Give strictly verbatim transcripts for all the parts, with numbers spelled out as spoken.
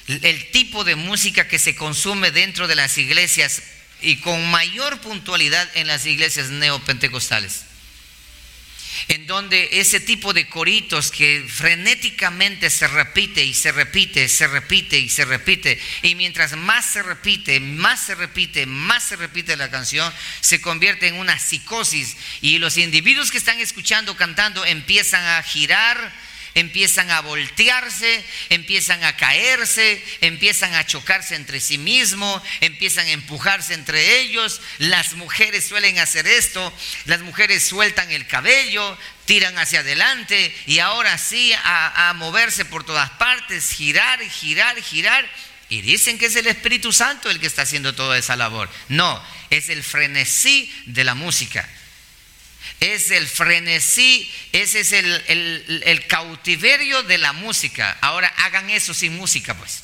el tipo de música que se consume dentro de las iglesias y con mayor puntualidad en las iglesias neopentecostales, en donde ese tipo de coritos que frenéticamente se repite y se repite, se repite y se repite, y mientras más se repite, más se repite, más se repite la canción, se convierte en una psicosis, y los individuos que están escuchando, cantando, empiezan a girar, empiezan a voltearse, empiezan a caerse, empiezan a chocarse entre sí mismos, empiezan a empujarse entre ellos. Las mujeres suelen hacer esto, las mujeres sueltan el cabello, tiran hacia adelante y ahora sí a, a moverse por todas partes, girar, girar, girar, y dicen que es el Espíritu Santo el que está haciendo toda esa labor. No, es el frenesí de la música. Es el frenesí, ese es el, el, el cautiverio de la música. Ahora hagan eso sin música, pues.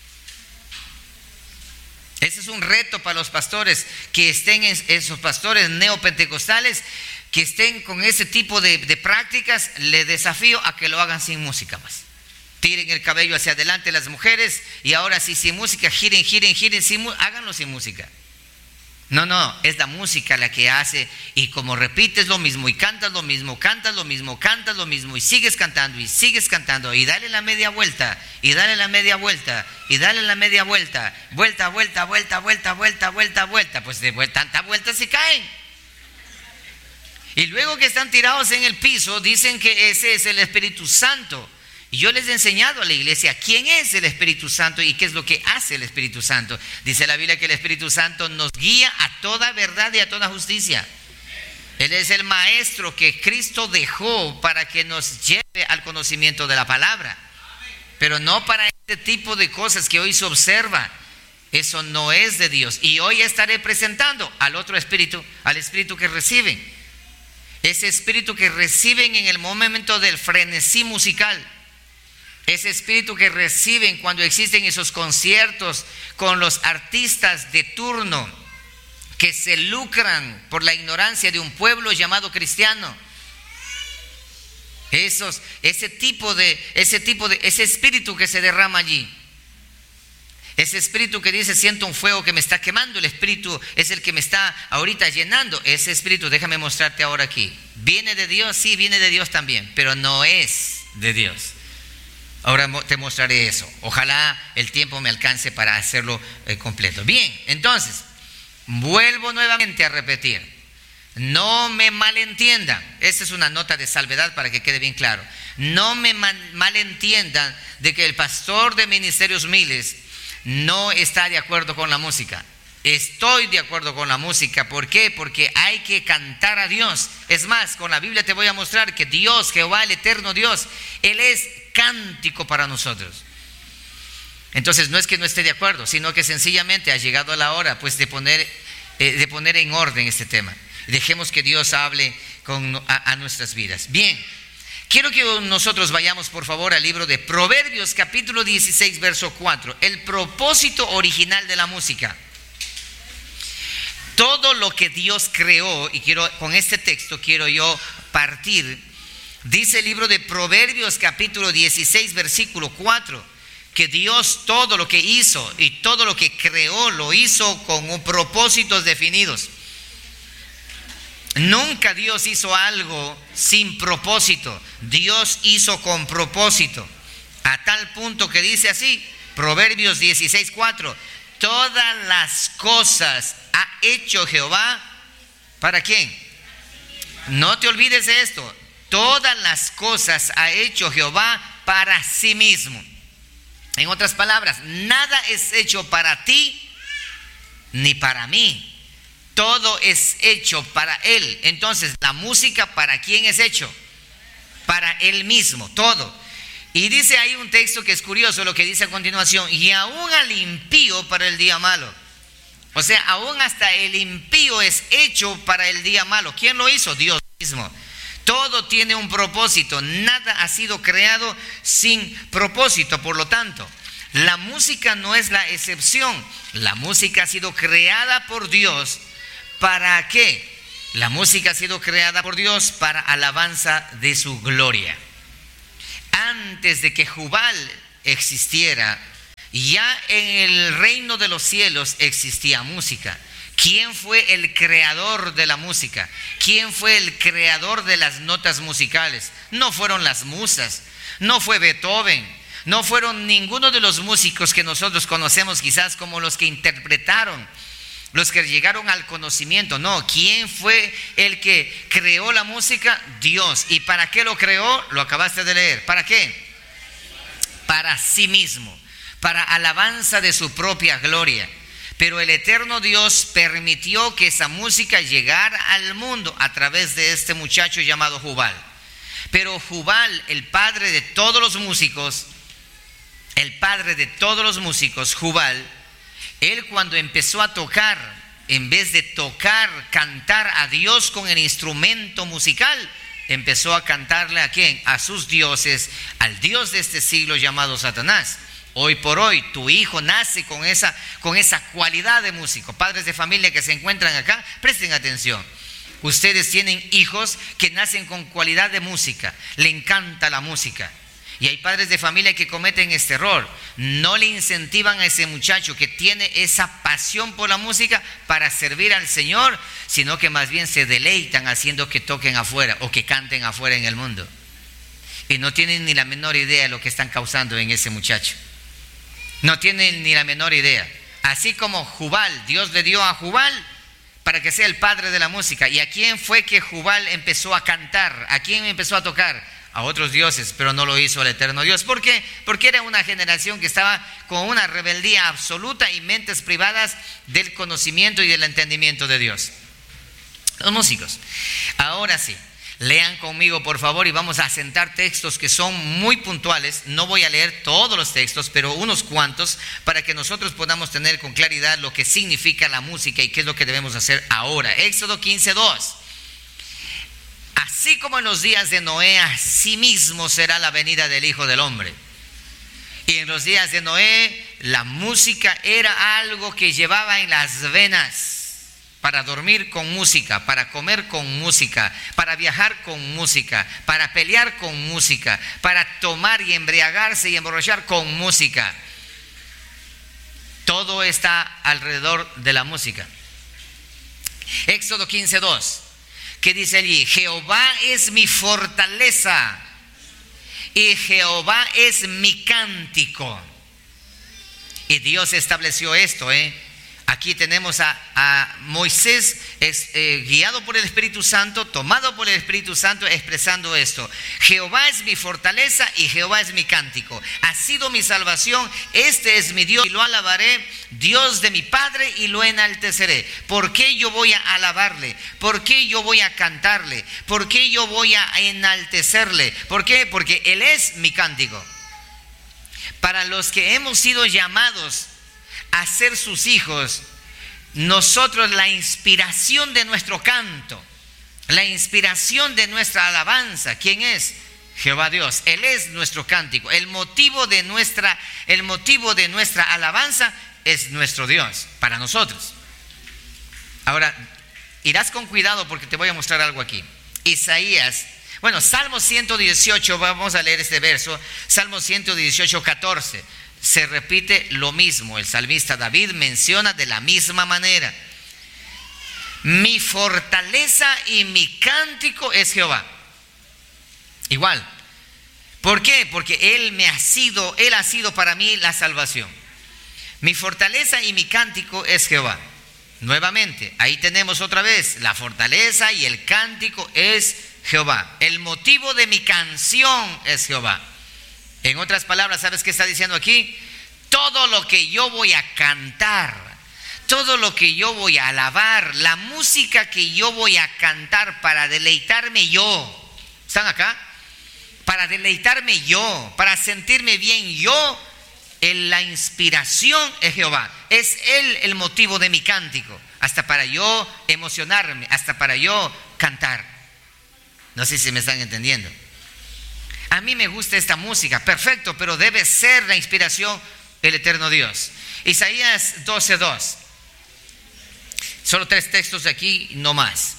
Ese es un reto para los pastores que estén en esos pastores neopentecostales, que estén con ese tipo de, de prácticas. Les desafío a que lo hagan sin música, pues. Tiren el cabello hacia adelante las mujeres y ahora sí sin música, giren, giren, giren, sin, háganlo sin música. No, no, es la música la que hace, y como repites lo mismo y cantas lo mismo, cantas lo mismo, cantas lo mismo y sigues cantando y sigues cantando y dale la media vuelta y dale la media vuelta y dale la media vuelta, vuelta, vuelta, vuelta, vuelta, vuelta, vuelta, vuelta, pues de tanta vuelta se caen. Y luego que están tirados en el piso dicen que ese es el Espíritu Santo. Y yo les he enseñado a la iglesia quién es el Espíritu Santo y qué es lo que hace el Espíritu Santo. Dice la Biblia que el Espíritu Santo nos guía a toda verdad y a toda justicia. Él es el maestro que Cristo dejó para que nos lleve al conocimiento de la palabra, pero no para este tipo de cosas que hoy se observa. Eso no es de Dios. Y hoy estaré presentando al otro espíritu, al espíritu que reciben. Ese espíritu que reciben en el momento del frenesí musical. Ese espíritu que reciben cuando existen esos conciertos con los artistas de turno que se lucran por la ignorancia de un pueblo llamado cristiano. Esos, ese tipo de, ese tipo de, ese espíritu que se derrama allí. Ese espíritu que dice, siento un fuego que me está quemando. El espíritu es el que me está ahorita llenando. Ese espíritu, déjame mostrarte ahora aquí. ¿Viene de Dios? Sí, viene de Dios también, pero no es de Dios. Ahora te mostraré eso. Ojalá el tiempo me alcance para hacerlo eh, completo. Bien, entonces, vuelvo nuevamente a repetir. No me malentiendan. Esta es una nota de salvedad para que quede bien claro. No me mal, malentiendan de que el pastor de Ministerios Miles no está de acuerdo con la música. Estoy de acuerdo con la música. ¿Por qué? Porque hay que cantar a Dios. Es más, con la Biblia te voy a mostrar que Dios, Jehová, el eterno Dios, Él es cántico para nosotros. Entonces no es que no esté de acuerdo, sino que sencillamente ha llegado la hora pues de poner, eh, de poner en orden este tema. Dejemos que Dios hable con, a, a nuestras vidas. Bien, quiero que nosotros vayamos por favor al libro de Proverbios capítulo dieciséis verso cuatro. El propósito original de la música. Todo lo que Dios creó, y quiero con este texto quiero yo partir. Dice el libro de Proverbios capítulo dieciséis versículo cuatro, que Dios todo lo que hizo y todo lo que creó lo hizo con propósitos definidos. Nunca Dios hizo algo sin propósito. Dios hizo con propósito, a tal punto que dice así, Proverbios dieciséis cuatro, todas las cosas ha hecho Jehová, ¿para quién? No te olvides de esto. Todas las cosas ha hecho Jehová para sí mismo. En otras palabras, nada es hecho para ti ni para mí. Todo es hecho para Él. Entonces, la música, ¿para quién es hecho? Para Él mismo, todo. Y dice ahí un texto que es curioso lo que dice a continuación. Y aún al impío para el día malo. O sea, aún hasta el impío es hecho para el día malo. ¿Quién lo hizo? Dios mismo. Todo tiene un propósito, nada ha sido creado sin propósito. Por lo tanto, la música no es la excepción. La música ha sido creada por Dios. ¿Para qué? La música ha sido creada por Dios para alabanza de su gloria. Antes de que Jubal existiera Ya en el reino de los cielos existía música. ¿Quién fue el creador de la música? ¿Quién fue el creador de las notas musicales? No fueron las musas, no fue Beethoven, no fueron ninguno de los músicos que nosotros conocemos quizás como los que interpretaron, los que llegaron al conocimiento. No, ¿quién fue el que creó la música? Dios. ¿Y para qué lo creó? Lo acabaste de leer. ¿Para qué? Para sí mismo, para alabanza de su propia gloria. Pero el eterno Dios permitió que esa música llegara al mundo a través de este muchacho llamado Jubal. Pero Jubal, el padre de todos los músicos, el padre de todos los músicos, Jubal, él cuando empezó a tocar, en vez de tocar, cantar a Dios con el instrumento musical, empezó a cantarle ¿a quién? A sus dioses, al Dios de este siglo llamado Satanás. Hoy por hoy tu hijo nace con esa, con esa cualidad de músico. Padres de familia que se encuentran acá, presten atención. Ustedes tienen hijos que nacen con cualidad de música, le encanta la música. Y hay padres de familia que cometen este error. No le incentivan a ese muchacho que tiene esa pasión por la música para servir al Señor, sino que más bien se deleitan haciendo que toquen afuera o que canten afuera en el mundo. Y no tienen ni la menor idea de lo que están causando en ese muchacho. No tienen ni la menor idea. Así como Jubal, Dios le dio a Jubal para que sea el padre de la música. ¿Y a quién fue que Jubal empezó a cantar? ¿A quién empezó a tocar? A otros dioses, pero no lo hizo el eterno Dios. ¿Por qué? Porque era una generación que estaba con una rebeldía absoluta y mentes privadas del conocimiento y del entendimiento de Dios. Los músicos. Ahora sí, lean conmigo por favor y vamos a sentar textos que son muy puntuales. No voy a leer todos los textos, pero unos cuantos para que nosotros podamos tener con claridad lo que significa la música y qué es lo que debemos hacer ahora. Éxodo quince dos. Así como en los días de Noé, así mismo será la venida del Hijo del Hombre. Y en los días de Noé, la música era algo que llevaba en las venas. Para dormir con música, para comer con música, para viajar con música, para pelear con música, para tomar y embriagarse y emborrachar con música. Todo está alrededor de la música. Éxodo quince dos. ¿Qué dice allí? Jehová es mi fortaleza y Jehová es mi cántico. Y Dios estableció esto, ¿eh? Aquí tenemos a, a Moisés es, eh, guiado por el Espíritu Santo, tomado por el Espíritu Santo, expresando esto. Jehová es mi fortaleza y Jehová es mi cántico. Ha sido mi salvación, este es mi Dios y lo alabaré, Dios de mi Padre y lo enalteceré. ¿Por qué yo voy a alabarle? ¿Por qué yo voy a cantarle? ¿Por qué yo voy a enaltecerle? ¿Por qué? Porque Él es mi cántico. Para los que hemos sido llamados a ser sus hijos, nosotros la inspiración de nuestro canto, la inspiración de nuestra alabanza, ¿quién es? Jehová Dios. Él es nuestro cántico. El motivo de nuestra, el motivo de nuestra alabanza es nuestro Dios para nosotros. Ahora, irás con cuidado porque te voy a mostrar algo aquí. Isaías, bueno, Salmo ciento dieciocho, vamos a leer este verso, Salmo ciento dieciocho, catorce. Se repite lo mismo, el salmista David menciona de la misma manera. Mi fortaleza y mi cántico es Jehová. Igual. ¿Por qué? Porque Él me ha sido, Él ha sido para mí la salvación. Mi fortaleza y mi cántico es Jehová. Nuevamente, ahí tenemos otra vez, la fortaleza y el cántico es Jehová. El motivo de mi canción es Jehová. En otras palabras, ¿sabes qué está diciendo aquí? Todo lo que yo voy a cantar, todo lo que yo voy a alabar, la música que yo voy a cantar para deleitarme yo. ¿Están acá? Para deleitarme yo, para sentirme bien yo, en la inspiración es Jehová. Es Él el motivo de mi cántico, hasta para yo emocionarme, hasta para yo cantar. No sé si me están entendiendo. A mí me gusta esta música, perfecto, pero debe ser la inspiración del eterno Dios. Isaías doce dos. Solo tres textos de aquí, no más.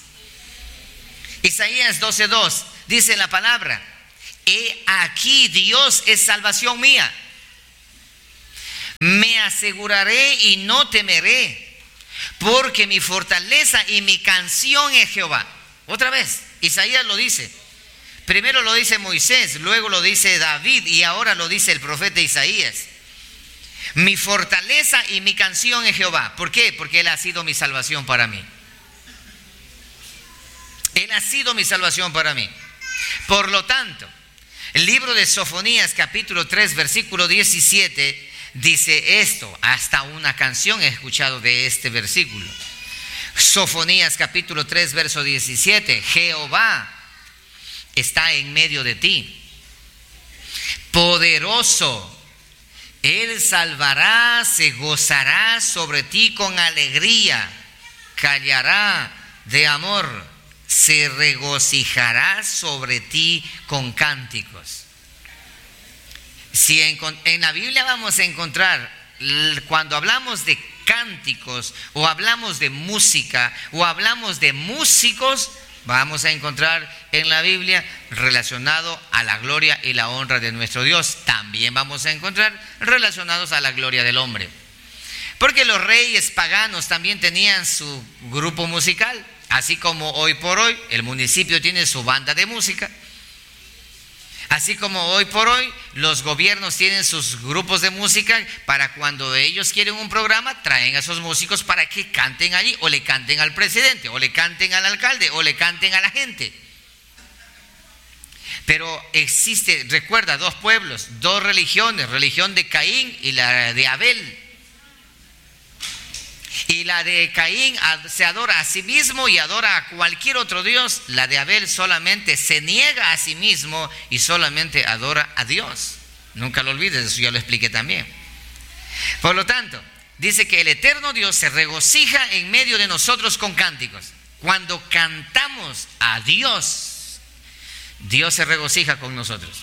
Isaías doce dos dice la palabra: He aquí Dios es salvación mía. aseguraré y no temeré, porque mi fortaleza y mi canción es Jehová. Otra vez, Isaías lo dice. Primero lo dice Moisés, luego lo dice David y ahora lo dice el profeta Isaías. Mi fortaleza y mi canción es Jehová. ¿Por qué? Porque Él ha sido mi salvación para mí. Él ha sido mi salvación para mí. Por lo tanto, el libro de Sofonías capítulo tres versículo diecisiete dice esto. Hasta una canción he escuchado de este versículo. Sofonías capítulo tres verso diecisiete. Jehová está en medio de ti, poderoso. Él salvará, se gozará sobre ti con alegría, callará de amor, se regocijará sobre ti con cánticos. Si en, en la Biblia vamos a encontrar, cuando hablamos de cánticos, o hablamos de música, o hablamos de músicos, vamos a encontrar en la Biblia relacionado a la gloria y la honra de nuestro Dios. También vamos a encontrar relacionados a la gloria del hombre. Porque los reyes paganos también tenían su grupo musical. Así como hoy por hoy el municipio tiene su banda de música. Así como hoy por hoy los gobiernos tienen sus grupos de música, para cuando ellos quieren un programa, traen a esos músicos para que canten allí, o le canten al presidente, o le canten al alcalde, o le canten a la gente. Pero existe, recuerda, dos pueblos, dos religiones, religión de Caín y la de Abel. Y la de Caín se adora a sí mismo y adora a cualquier otro Dios. La de Abel solamente se niega a sí mismo y solamente adora a Dios. Nunca lo olvides, eso ya lo expliqué también. Por lo tanto, dice que el eterno Dios se regocija en medio de nosotros con cánticos. Cuando cantamos a Dios, Dios se regocija con nosotros.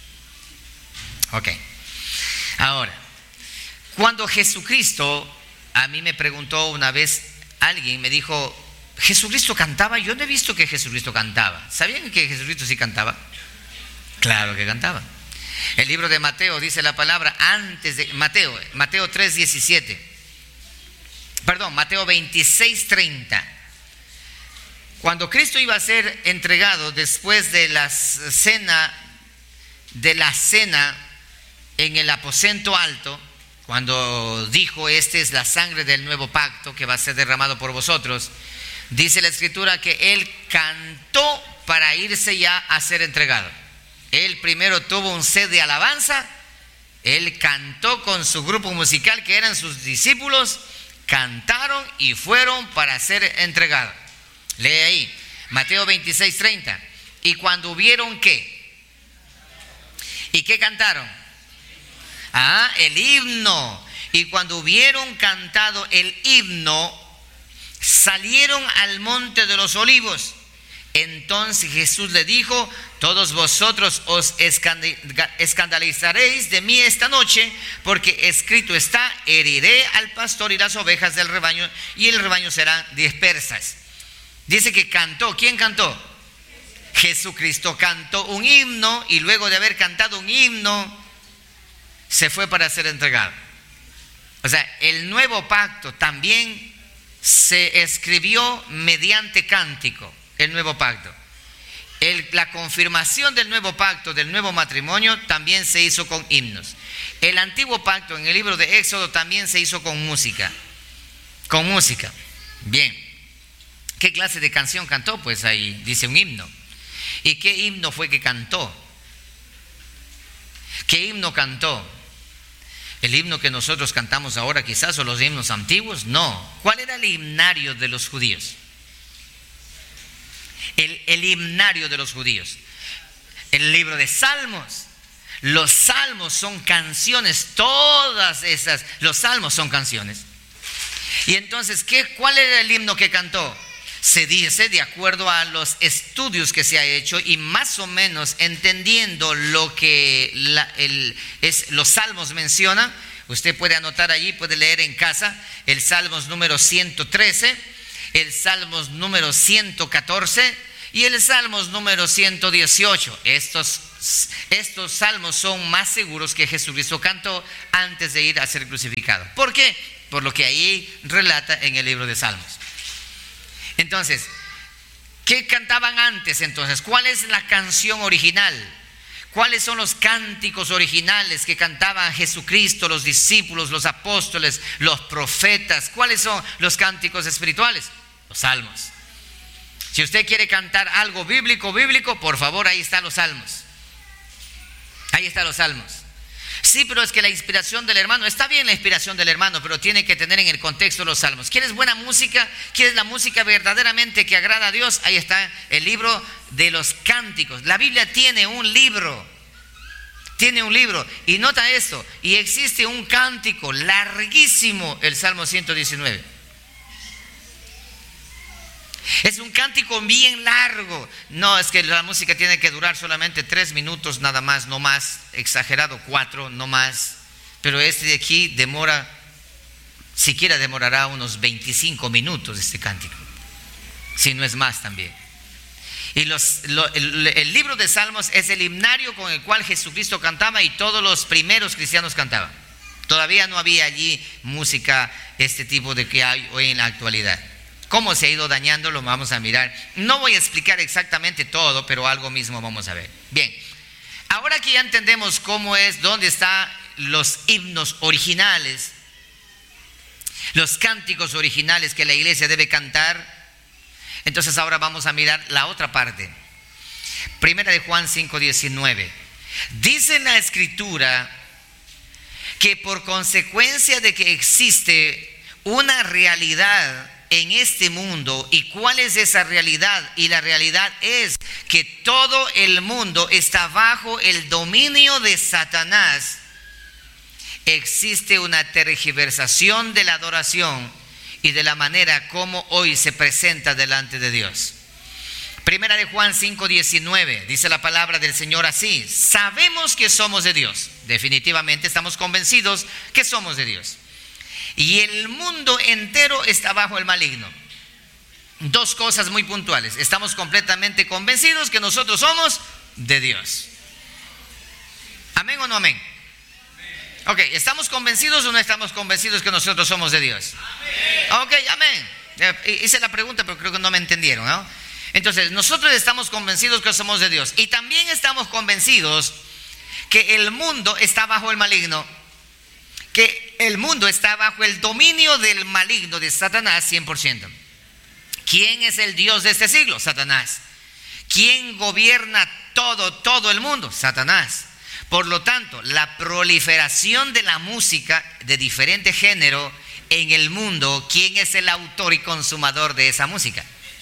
Ok. Ahora, cuando Jesucristo... A mí me preguntó una vez alguien, me dijo, ¿Jesucristo cantaba? Yo no he visto que Jesucristo cantaba. ¿Sabían que Jesucristo sí cantaba? Claro que cantaba. El libro de Mateo dice la palabra antes de Mateo, Mateo tres diecisiete. Perdón, Mateo veintiséis treinta. Cuando Cristo iba a ser entregado después de la cena, de la cena en el aposento alto, cuando dijo, esta es la sangre del nuevo pacto que va a ser derramado por vosotros, dice la escritura que Él cantó para irse ya a ser entregado. Él primero tuvo un sed de alabanza, Él cantó con su grupo musical que eran sus discípulos, cantaron y fueron para ser entregados. Lee ahí, Mateo veintiséis treinta. Y cuando hubieron ¿qué? ¿Y qué cantaron? Ah, el himno. Y cuando hubieron cantado el himno, salieron al monte de los olivos. Entonces Jesús le dijo, todos vosotros os escandalizaréis de mí esta noche, porque escrito está, heriré al pastor y las ovejas del rebaño, y el rebaño serán dispersas. Dice que cantó. ¿Quién cantó? Jesucristo cantó un himno, y luego de haber cantado un himno, se fue para ser entregado. O sea, el nuevo pacto también se escribió mediante cántico. El nuevo pacto, el, la confirmación del nuevo pacto, del nuevo matrimonio, también se hizo con himnos. El antiguo pacto en el libro de Éxodo también se hizo con música. Con música. Bien. ¿Qué clase de canción cantó? Pues ahí dice un himno. ¿Y qué himno fue que cantó? ¿Qué himno cantó? ¿El himno que nosotros cantamos ahora quizás, o los himnos antiguos? No. ¿Cuál era el himnario de los judíos? El, el himnario de los judíos. El libro de Salmos. Los salmos son canciones, todas esas, los salmos son canciones. Y entonces, ¿qué, ¿cuál era el himno que cantó? Se dice, de acuerdo a los estudios que se ha hecho y más o menos entendiendo lo que la, el, es, los salmos mencionan, usted puede anotar allí, puede leer en casa, el Salmos número ciento trece, el Salmos número ciento catorce y el Salmos número ciento dieciocho. Estos estos salmos son más seguros que Jesucristo cantó antes de ir a ser crucificado. ¿Por qué? Por lo que ahí relata en el libro de Salmos. Entonces, ¿qué cantaban antes entonces? ¿Cuál es la canción original? ¿Cuáles son los cánticos originales que cantaban Jesucristo, los discípulos, los apóstoles, los profetas? ¿Cuáles son los cánticos espirituales? Los salmos. Si usted quiere cantar algo bíblico, bíblico, por favor, ahí están los salmos. Ahí están los salmos. Sí, pero es que la inspiración del hermano, está bien la inspiración del hermano, pero tiene que tener en el contexto los salmos. ¿Quieres buena música? ¿Quieres la música verdaderamente que agrada a Dios? Ahí está el libro de los cánticos. La Biblia tiene un libro, tiene un libro, y nota esto, y existe un cántico larguísimo, el Salmo ciento diecinueve. Es un cántico bien largo. No, es que la música tiene que durar solamente tres minutos nada más, no más, exagerado cuatro, no más. Pero este de aquí demora, siquiera demorará unos veinticinco minutos este cántico, si no es más también. Y los, lo, el, el libro de Salmos es el himnario con el cual Jesucristo cantaba y todos los primeros cristianos cantaban. Todavía no había allí música este tipo de que hay hoy en la actualidad. ¿Cómo se ha ido dañando? Lo vamos a mirar. No voy a explicar exactamente todo, pero algo mismo vamos a ver. Bien, ahora que ya entendemos cómo es, dónde están los himnos originales, los cánticos originales que la iglesia debe cantar, entonces ahora vamos a mirar la otra parte. Primera de Juan cinco diecinueve. Dice en la escritura que por consecuencia de que existe una realidad en este mundo, ¿y cuál es esa realidad? Y la realidad es que todo el mundo está bajo el dominio de Satanás. Existe una tergiversación de la adoración y de la manera como hoy se presenta delante de Dios. Primera de Juan cinco diecinueve, dice la palabra del Señor así: sabemos que somos de Dios. Definitivamente estamos convencidos que somos de Dios. Y el mundo entero está bajo el maligno. Dos cosas muy puntuales. Estamos completamente convencidos que nosotros somos de Dios. ¿Amén o no amén? Ok, ¿estamos convencidos o no estamos convencidos que nosotros somos de Dios? Ok, amén. Hice la pregunta, pero creo que no me entendieron, ¿no? Entonces, nosotros estamos convencidos que somos de Dios. Y también estamos convencidos que el mundo está bajo el maligno. Que el mundo está bajo el dominio del maligno, de Satanás, cien por ciento. ¿Quién es el Dios de este siglo? Satanás. ¿Quién gobierna todo, todo el mundo? Satanás. Por lo tanto, la proliferación de la música de diferente género en el mundo, ¿quién es el autor y consumador de esa música?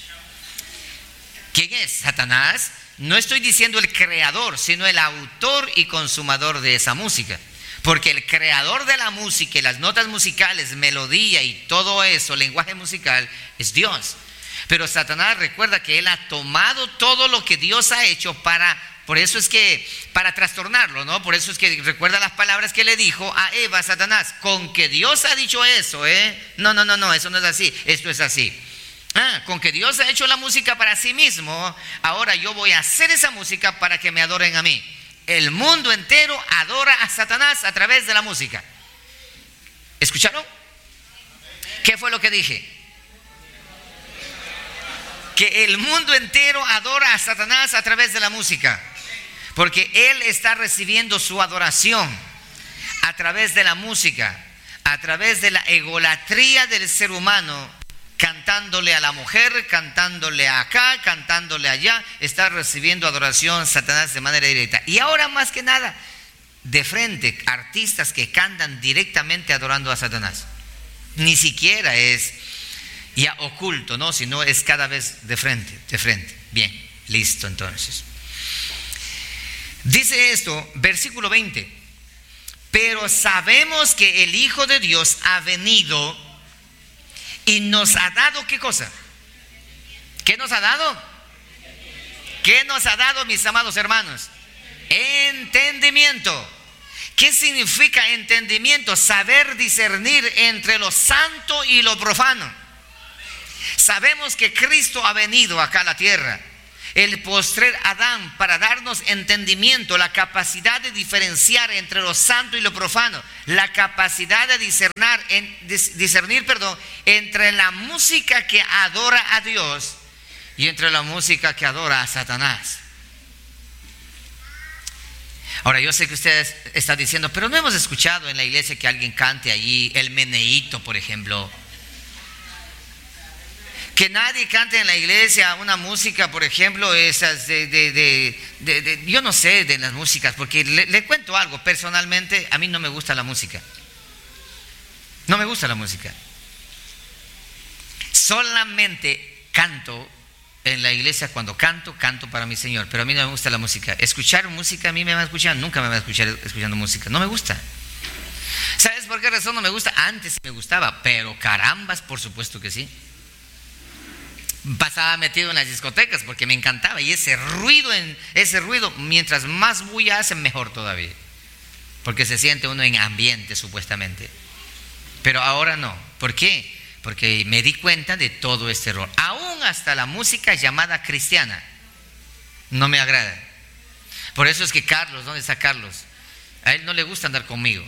¿Quién es? Satanás. No estoy diciendo el creador, sino el autor y consumador de esa música. Porque el creador de la música y las notas musicales, melodía y todo eso, lenguaje musical, es Dios. Pero Satanás, recuerda que él ha tomado todo lo que Dios ha hecho para, por eso es que, para trastornarlo, ¿no? Por eso es que recuerda las palabras que le dijo a Eva, Satanás: con que Dios ha dicho eso, ¿eh? No, no, no, no, eso no es así, esto es así. Ah, con que Dios ha hecho la música para sí mismo, ahora yo voy a hacer esa música para que me adoren a mí. El mundo entero adora a Satanás a través de la música. ¿Escucharon? ¿Qué fue lo que dije? Que el mundo entero adora a Satanás a través de la música. Porque él está recibiendo su adoración a través de la música, a través de la egolatría del ser humano, cantándole a la mujer, cantándole acá, cantándole allá. Está recibiendo adoración Satanás de manera directa. Y ahora más que nada, de frente, artistas que cantan directamente adorando a Satanás. Ni siquiera es ya oculto, ¿no? Sino es cada vez de frente, de frente. Bien, listo entonces. Dice esto, versículo veinte: pero sabemos que el Hijo de Dios ha venido y nos ha dado, ¿qué cosa? ¿Qué nos ha dado? ¿Qué nos ha dado, mis amados hermanos? Entendimiento. ¿Qué significa entendimiento? Saber discernir entre lo santo y lo profano. Sabemos que Cristo ha venido acá a la tierra el postrer Adán, para darnos entendimiento, la capacidad de diferenciar entre lo santo y lo profano, la capacidad de discernir, en, discernir perdón, entre la música que adora a Dios y entre la música que adora a Satanás. Ahora, yo sé que ustedes están diciendo, pero no hemos escuchado en la iglesia que alguien cante allí el meneíto, por ejemplo. Que nadie cante en la iglesia una música, por ejemplo, esas de, de, de, de, de yo no sé de las músicas, porque le, le cuento algo, personalmente a mí no me gusta la música. No me gusta la música. Solamente canto en la iglesia, cuando canto, canto para mi Señor, pero a mí no me gusta la música. Escuchar música, a mí me va a escuchar, nunca me va a escuchar escuchando música, no me gusta. ¿Sabes por qué razón no me gusta? Antes me gustaba, pero carambas, por supuesto que sí. Pasaba metido en las discotecas porque me encantaba, y ese ruido, en, ese ruido, mientras más bulla hacen, mejor todavía, porque se siente uno en ambiente supuestamente. Pero ahora no. ¿Por qué? Porque me di cuenta de todo este error. Aún hasta la música llamada cristiana no me agrada. Por eso es que Carlos, ¿dónde está Carlos? A él no le gusta andar conmigo,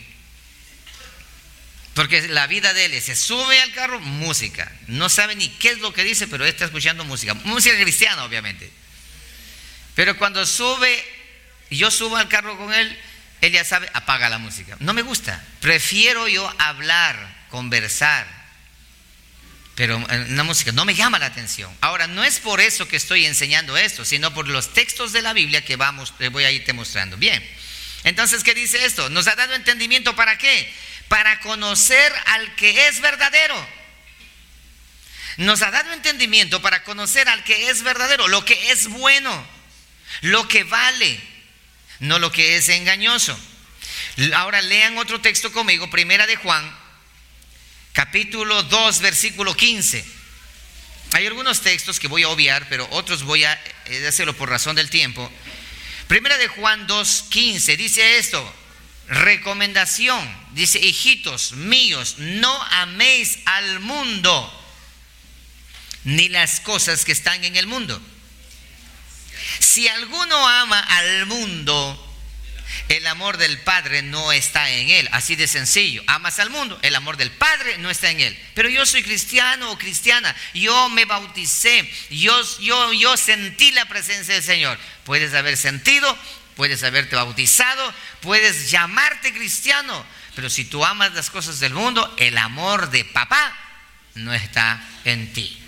porque la vida de él es, se sube al carro, música. No sabe ni qué es lo que dice, pero él está escuchando música. Música cristiana, obviamente. Pero cuando sube, yo subo al carro con él, él ya sabe, apaga la música. No me gusta. Prefiero yo hablar, conversar. Pero la música no me llama la atención. Ahora, no es por eso que estoy enseñando esto, sino por los textos de la Biblia que vamos, voy a irte mostrando. Bien. Entonces, ¿qué dice esto? Nos ha dado entendimiento, ¿para qué? Para conocer al que es verdadero. Nos ha dado entendimiento para conocer al que es verdadero, lo que es bueno, lo que vale, no lo que es engañoso. Ahora lean otro texto conmigo, Primera de Juan, capítulo dos, versículo quince. Hay algunos textos que voy a obviar, pero otros voy a hacerlo por razón del tiempo. Primera de Juan dos, quince dice esto: recomendación, dice: hijitos míos, no améis al mundo ni las cosas que están en el mundo. Si alguno ama al mundo, el amor del Padre no está en él. Así de sencillo. Amas al mundo, el amor del Padre no está en él. Pero yo soy cristiano o cristiana, yo me bauticé, yo, yo, yo sentí la presencia del Señor. Puedes haber sentido, puedes haberte bautizado, puedes llamarte cristiano, pero si tú amas las cosas del mundo, el amor de papá no está en ti.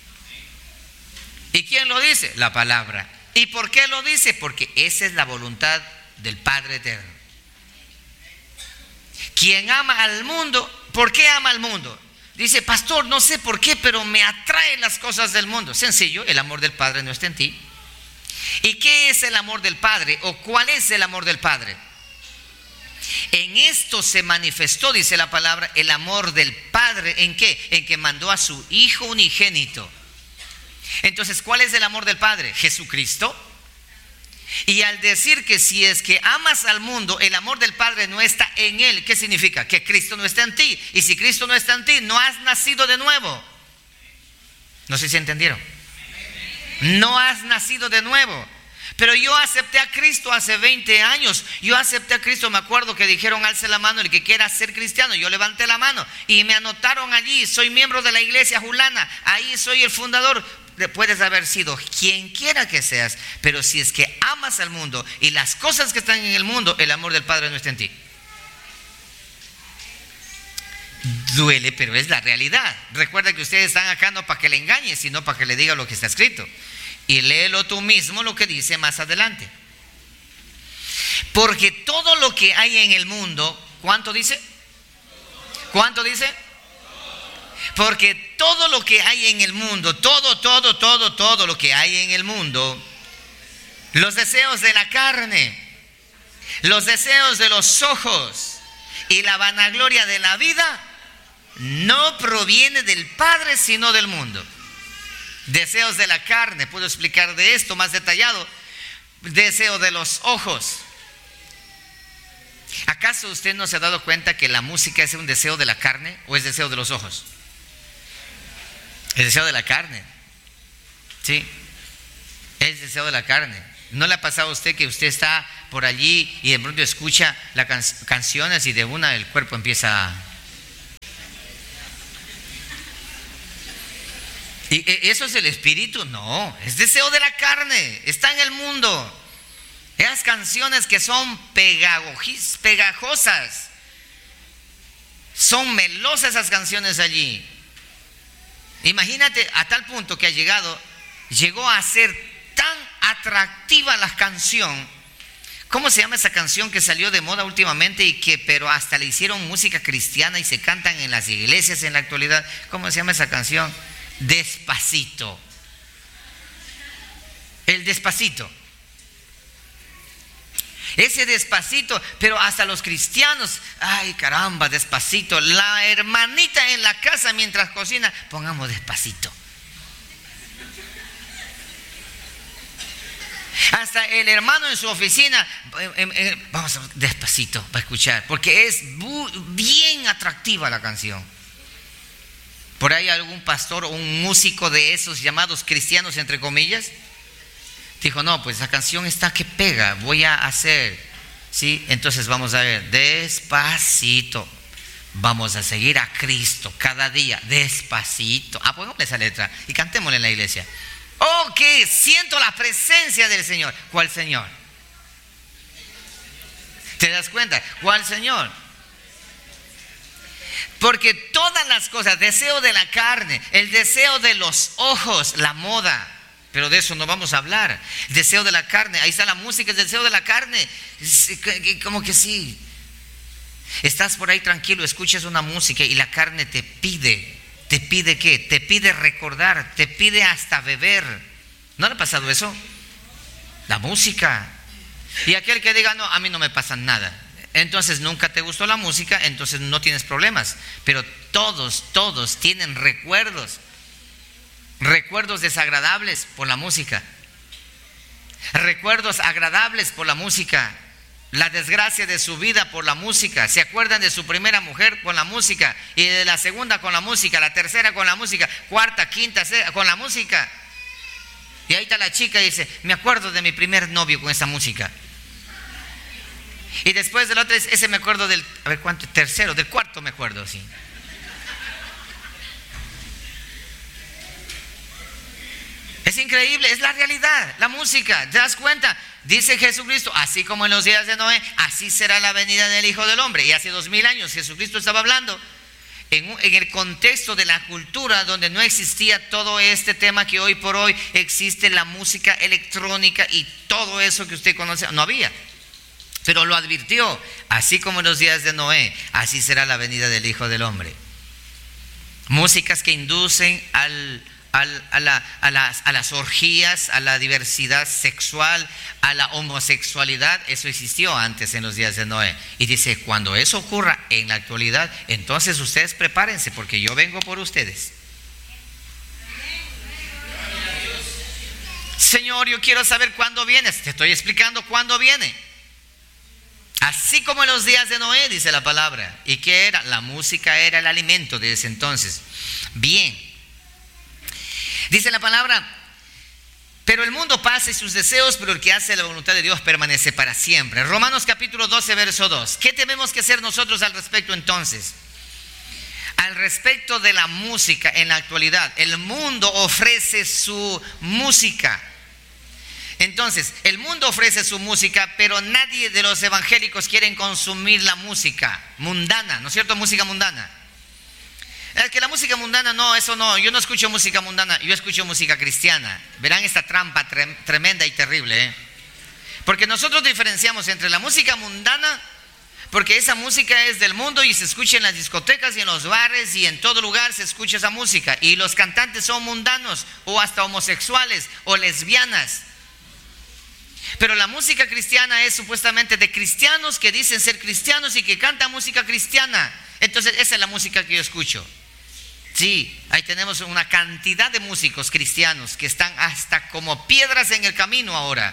¿Y quién lo dice? La palabra. ¿Y por qué lo dice? Porque esa es la voluntad del Padre eterno. Quien ama al mundo, ¿por qué ama al mundo? Dice: pastor, no sé por qué, pero me atraen las cosas del mundo. Sencillo, el amor del Padre no está en ti. ¿Y qué es el amor del Padre? ¿O cuál es el amor del Padre? En esto se manifestó, dice la palabra, el amor del Padre. ¿En qué? En que mandó a su Hijo unigénito. Entonces, ¿cuál es el amor del Padre? Jesucristo. Y al decir que si es que amas al mundo, el amor del Padre no está en él, ¿qué significa? Que Cristo no está en ti. Y si Cristo no está en ti, no has nacido de nuevo. No sé si entendieron. No has nacido de nuevo. Pero yo acepté a Cristo hace veinte años. Yo acepté a Cristo, me acuerdo que dijeron: alce la mano el que quiera ser cristiano. Yo levanté la mano y me anotaron allí. Soy miembro de la iglesia Julana. Ahí soy el fundador. Puedes haber sido quien quiera que seas, pero si es que amas al mundo y las cosas que están en el mundo, el amor del Padre no está en ti. Duele, pero es la realidad. Recuerda que ustedes están acá no para que le engañe, sino para que le diga lo que está escrito. Y léelo tú mismo lo que dice más adelante. Porque todo lo que hay en el mundo, ¿cuánto dice? ¿Cuánto dice? Porque todo lo que hay en el mundo, todo, todo, todo, todo lo que hay en el mundo, los deseos de la carne, los deseos de los ojos y la vanagloria de la vida, no proviene del Padre, sino del mundo. Deseos de la carne, puedo explicar de esto más detallado. Deseo de los ojos. ¿Acaso usted no se ha dado cuenta que la música es un deseo de la carne o es deseo de los ojos? El deseo de la carne. Sí. Es deseo de la carne. ¿No le ha pasado a usted que usted está por allí y de pronto escucha las can- canciones y de una el cuerpo empieza a... ¿Y eso es el espíritu? No, es deseo de la carne, está en el mundo. Esas canciones que son pegajos- pegajosas, son melosas esas canciones allí. Imagínate a tal punto que ha llegado, llegó a ser tan atractiva la canción. ¿Cómo se llama esa canción que salió de moda últimamente y que pero hasta le hicieron música cristiana y se cantan en las iglesias en la actualidad? ¿Cómo se llama esa canción? Despacito. El Despacito. Ese Despacito, pero hasta los cristianos, ay caramba, Despacito. La hermanita en la casa mientras cocina, pongamos Despacito. Hasta el hermano en su oficina, eh, eh, vamos a Despacito para escuchar, porque es bu- bien atractiva la canción. Por ahí algún pastor o un músico de esos llamados cristianos entre comillas dijo, no, pues esa canción está que pega, voy a hacer, ¿sí? Entonces vamos a ver, despacito, vamos a seguir a Cristo cada día, despacito. Ah, pongámosle esa letra y cantémosle en la iglesia. Oh, que siento la presencia del Señor. ¿Cuál Señor? ¿Te das cuenta? ¿Cuál Señor? Porque todas las cosas, deseo de la carne, el deseo de los ojos, la moda, pero de eso no vamos a hablar. Deseo de la carne, ahí está la música, el deseo de la carne. Como que sí. Estás por ahí tranquilo, escuchas una música y la carne te pide. ¿Te pide qué? Te pide recordar, te pide hasta beber. ¿No le ha pasado eso? La música. Y aquel que diga, no, a mí no me pasa nada. Entonces nunca te gustó la música, entonces no tienes problemas. Pero todos, todos tienen recuerdos. Recuerdos desagradables por la música. Recuerdos agradables por la música. La desgracia de su vida por la música. Se acuerdan de su primera mujer con la música, y de la segunda con la música, la tercera con la música, cuarta, quinta, sexta, con la música. Y ahí está la chica y dice, me acuerdo de mi primer novio con esa música. Y después del otro, ese me acuerdo del, a ver cuánto, tercero, del cuarto me acuerdo, sí. Es increíble, es la realidad, la música, ¿te das cuenta? Dice Jesucristo, así como en los días de Noé, así será la venida del Hijo del Hombre. Y hace dos mil años Jesucristo estaba hablando en, un, en el contexto de la cultura donde no existía todo este tema que hoy por hoy existe, la música electrónica y todo eso que usted conoce, no había. Pero lo advirtió, así como en los días de Noé, así será la venida del Hijo del Hombre. Músicas que inducen al... Al, a, la, a, las, a las orgías, a la diversidad sexual, a la homosexualidad. Eso existió antes en los días de Noé. Y dice, cuando eso ocurra en la actualidad, entonces ustedes prepárense, porque yo vengo por ustedes. Señor, yo quiero saber cuándo vienes. Te estoy explicando cuándo viene. Así como en los días de Noé, dice la palabra. ¿Y qué era? La música era el alimento de ese entonces. Bien. Dice la palabra, pero el mundo pasa y sus deseos, pero el que hace la voluntad de Dios permanece para siempre. Romanos capítulo doce, verso dos. ¿Qué tenemos que hacer nosotros al respecto entonces? Al respecto de la música en la actualidad, el mundo ofrece su música. Entonces, el mundo ofrece su música, pero nadie de los evangélicos quieren consumir la música mundana, ¿no es cierto? Música mundana. Es que la música mundana, no, eso no, yo no escucho música mundana, yo escucho música cristiana. Verán esta trampa trem- tremenda y terrible, ¿eh? Porque nosotros diferenciamos entre la música mundana, porque esa música es del mundo y se escucha en las discotecas y en los bares y en todo lugar se escucha esa música. Y los cantantes son mundanos o hasta homosexuales o lesbianas. Pero la música cristiana es supuestamente de cristianos que dicen ser cristianos y que cantan música cristiana. Entonces esa es la música que yo escucho. Sí, ahí tenemos una cantidad de músicos cristianos que están hasta como piedras en el camino ahora.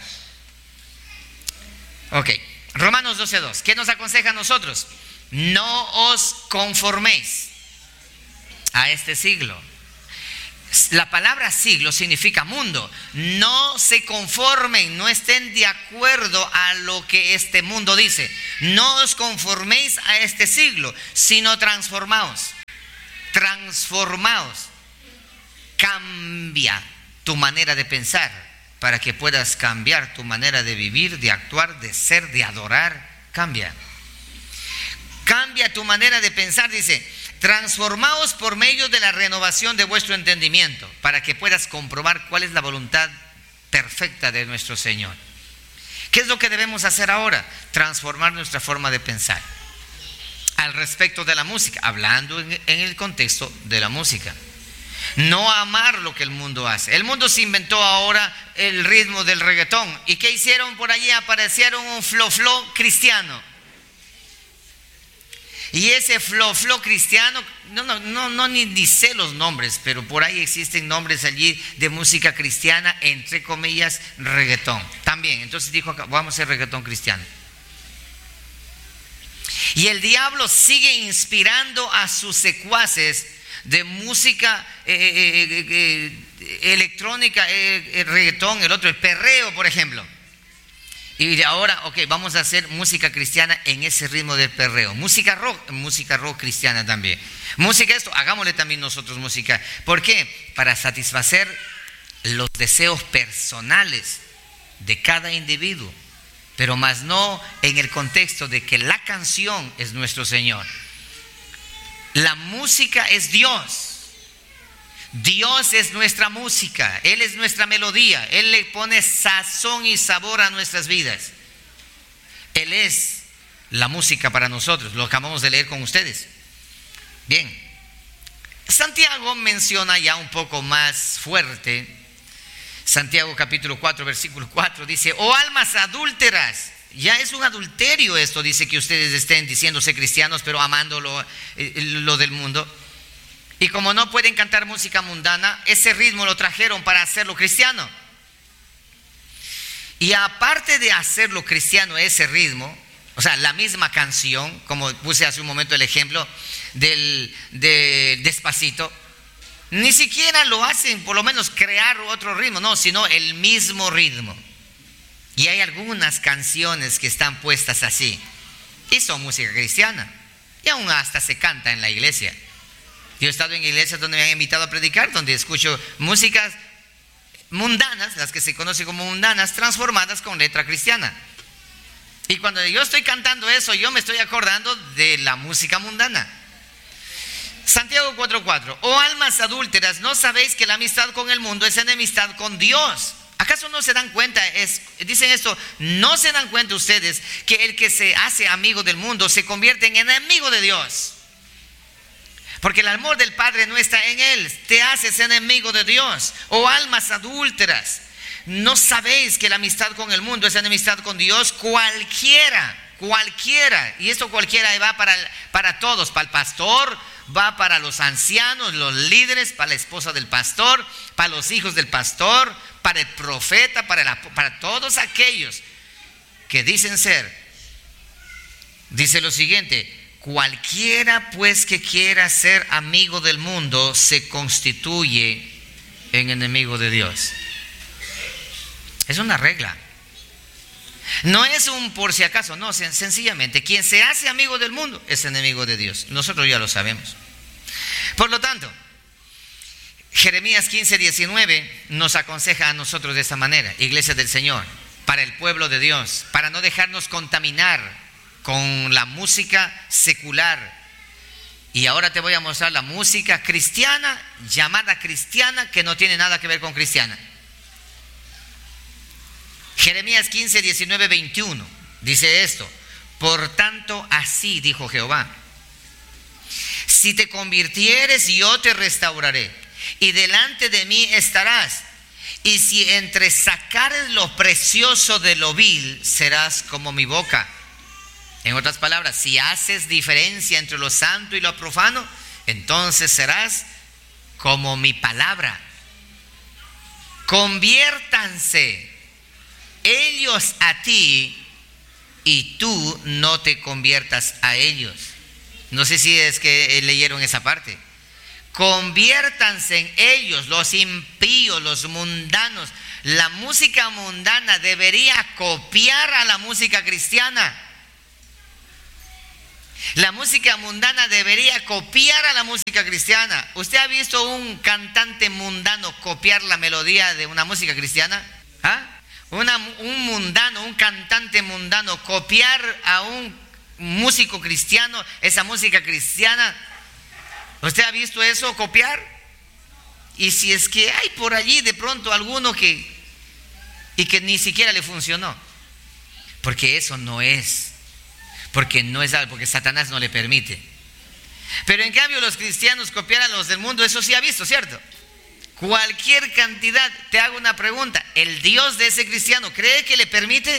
Ok, Romanos doce dos. ¿Qué nos aconseja a nosotros? No os conforméis a este siglo, La palabra siglo significa mundo. No se conformen, no estén de acuerdo a lo que este mundo dice. No os conforméis a este siglo, sino transformaos. Transformaos. Cambia tu manera de pensar para que puedas cambiar tu manera de vivir, de actuar, de ser, de adorar. Cambia. Cambia tu manera de pensar, dice. Transformaos por medio de la renovación de vuestro entendimiento, para que puedas comprobar cuál es la voluntad perfecta de nuestro Señor. ¿Qué es lo que debemos hacer ahora? Transformar nuestra forma de pensar. Al respecto de la música, hablando en, en el contexto de la música. No amar lo que el mundo hace. El mundo se inventó ahora el ritmo del reggaetón. ¿Y qué hicieron por allí? Aparecieron un flow-flow cristiano. Y ese flow flow cristiano, no, no, no, no ni, ni sé los nombres, pero por ahí existen nombres allí de música cristiana, entre comillas, reggaetón. También, entonces dijo, vamos a hacer reggaetón cristiano. Y el diablo sigue inspirando a sus secuaces de música eh, eh, eh, electrónica, eh, eh, reggaetón, el otro, el perreo, por ejemplo. Y de ahora, ok, vamos a hacer música cristiana en ese ritmo del perreo. Música rock, música rock cristiana también. Música esto, hagámosle también nosotros música. ¿Por qué? Para satisfacer los deseos personales de cada individuo, pero más no en el contexto de que la canción es nuestro Señor. La música es Dios. Dios es nuestra música, Él es nuestra melodía, Él le pone sazón y sabor a nuestras vidas. Él es la música para nosotros, lo acabamos de leer con ustedes. Bien, Santiago menciona ya un poco más fuerte, Santiago capítulo cuatro, versículo cuatro, dice, oh almas adúlteras, ya es un adulterio esto, dice que ustedes estén diciéndose cristianos, pero amando lo, lo del mundo. Y como no pueden cantar música mundana, ese ritmo lo trajeron para hacerlo cristiano. Y aparte de hacerlo cristiano ese ritmo, o sea, la misma canción, como puse hace un momento el ejemplo del de Despacito, ni siquiera lo hacen por lo menos crear otro ritmo, no, sino el mismo ritmo. Y hay algunas canciones que están puestas así, y son música cristiana, y aún hasta se canta en la iglesia. Yo he estado en iglesias donde me han invitado a predicar, donde escucho músicas mundanas, las que se conocen como mundanas, transformadas con letra cristiana. Y cuando yo estoy cantando eso, yo me estoy acordando de la música mundana. Santiago cuatro cuatro, oh almas adúlteras, ¿no sabéis que la amistad con el mundo es enemistad con Dios? ¿Acaso no se dan cuenta? Es, dicen esto, ¿no se dan cuenta ustedes que el que se hace amigo del mundo se convierte en enemigo de Dios? Porque el amor del Padre no está en él, te haces enemigo de Dios. Oh almas adúlteras, ¿no sabéis que la amistad con el mundo es enemistad con Dios? Cualquiera, cualquiera, y esto cualquiera va para, para todos, para el pastor, va para los ancianos, los líderes, para la esposa del pastor, para los hijos del pastor, para el profeta, para, la, para todos aquellos que dicen ser. Dice lo siguiente, cualquiera pues que quiera ser amigo del mundo se constituye en enemigo de Dios. Es una regla. No es un por si acaso, no, sencillamente quien se hace amigo del mundo es enemigo de Dios. Nosotros ya lo sabemos. Por lo tanto, Jeremías quince, diecinueve nos aconseja a nosotros de esta manera, iglesia del Señor, para el pueblo de Dios, para no dejarnos contaminar con la música secular. Y ahora te voy a mostrar la música cristiana, llamada cristiana, que no tiene nada que ver con cristiana. Jeremías quince, diecinueve, veintiuno dice esto, por tanto así dijo Jehová, si te convirtieres yo te restauraré y delante de mí estarás, y si entresacares lo precioso de lo vil serás como mi boca. En otras palabras, si haces diferencia entre lo santo y lo profano, entonces serás como mi palabra. Conviértanse ellos a ti y tú no te conviertas a ellos. No sé si es que leyeron esa parte. conviértanse en ellos, los impíos, los mundanos. La música mundana debería copiar a la música cristiana. La música mundana debería copiar a la música cristiana. ¿Usted ha visto un cantante mundano copiar la melodía de una música cristiana? ¿Ah? Una, un mundano, un cantante mundano copiar a un músico cristiano esa música cristiana. ¿Usted ha visto eso copiar? Y si es que hay por allí de pronto alguno que y que ni siquiera le funcionó, porque eso no es. Porque no es algo, porque Satanás no le permite. Pero en cambio los cristianos copiar a los del mundo, eso sí ha visto, ¿cierto? Cualquier cantidad. Te hago una pregunta: ¿el Dios de ese cristiano cree que le permite?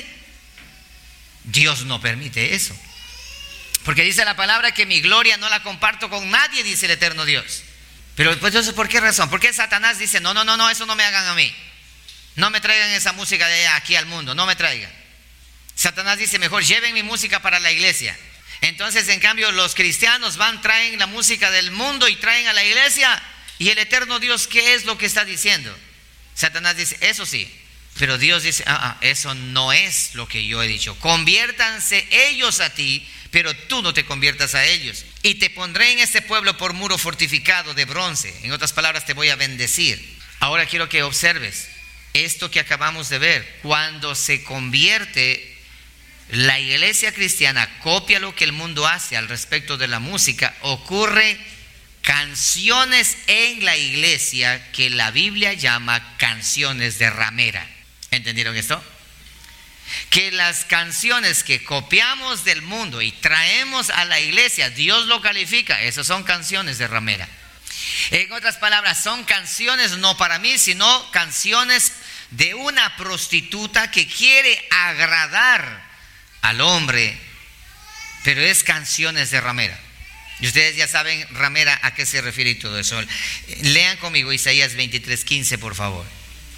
Dios no permite eso. Porque dice la palabra que mi gloria no la comparto con nadie, dice el eterno Dios. Pero pues entonces, ¿por qué razón? ¿Por qué Satanás dice, no, no, no, no, eso no me hagan a mí? No me traigan esa música de aquí al mundo, no me traigan. Satanás dice, mejor lleven mi música para la iglesia. Entonces, en cambio, los cristianos van, traen la música del mundo y traen a la iglesia. Y el eterno Dios, ¿qué es lo que está diciendo? Satanás dice, eso sí. Pero Dios dice, ah, ah, eso no es lo que yo he dicho. Conviértanse ellos a ti, pero tú no te conviertas a ellos. Y te pondré en este pueblo por muro fortificado de bronce. En otras palabras, te voy a bendecir. Ahora quiero que observes esto que acabamos de ver. Cuando se convierte la iglesia cristiana, copia lo que el mundo hace al respecto de la música, ocurre canciones en la iglesia que la Biblia llama canciones de ramera. ¿Entendieron esto? Que las canciones que copiamos del mundo y traemos a la iglesia, Dios lo califica, esas son canciones de ramera. En otras palabras, son canciones no para mí, sino canciones de una prostituta que quiere agradar al hombre, pero es canciones de ramera. Y ustedes ya saben, ramera, a qué se refiere y todo eso. Lean conmigo Isaías veintitrés quince, por favor.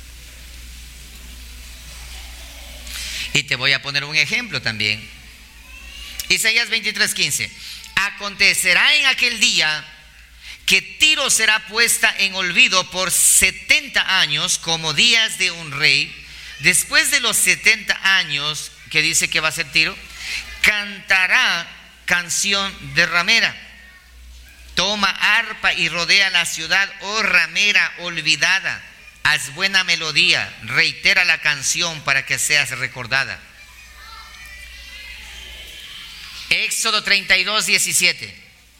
Y te voy a poner un ejemplo también. Isaías veintitrés quince. Acontecerá en aquel día que Tiro será puesta en olvido por setenta años, como días de un rey. Después de los setenta años que dice que va a ser Tiro, cantará canción de ramera. Toma arpa y rodea la ciudad, oh ramera olvidada. Haz buena melodía, reitera la canción para que seas recordada. Éxodo treinta y dos, diecisiete.